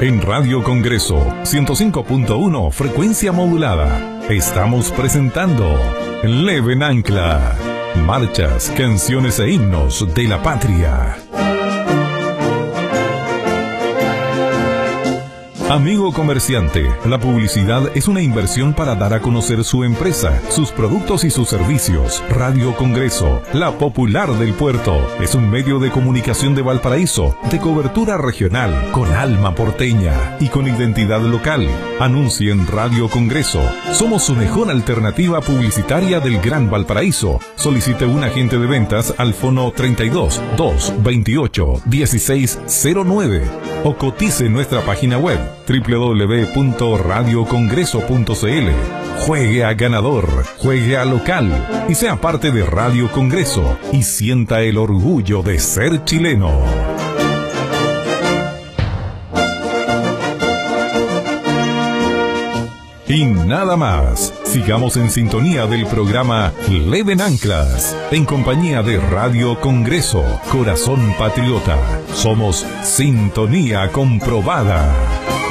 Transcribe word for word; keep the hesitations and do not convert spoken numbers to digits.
En Radio Congreso, ciento cinco punto uno, frecuencia modulada. Estamos presentando Leven Ancla. Marchas, canciones e himnos de la patria. Amigo comerciante, la publicidad es una inversión para dar a conocer su empresa, sus productos y sus servicios. Radio Congreso, la popular del puerto, es un medio de comunicación de Valparaíso, de cobertura regional, con alma porteña y con identidad local. Anuncie en Radio Congreso. Somos su mejor alternativa publicitaria del Gran Valparaíso. Solicite un agente de ventas al fono treinta y dos, doscientos veintiocho, dieciséis cero nueve o cotice en nuestra página web doble u doble u doble u punto radio congreso punto c l. Juegue a ganador, juegue a local y sea parte de Radio Congreso y sienta el orgullo de ser chileno. Y nada más, sigamos en sintonía del programa Leven Anclas, en compañía de Radio Congreso, Corazón Patriota. Somos sintonía comprobada.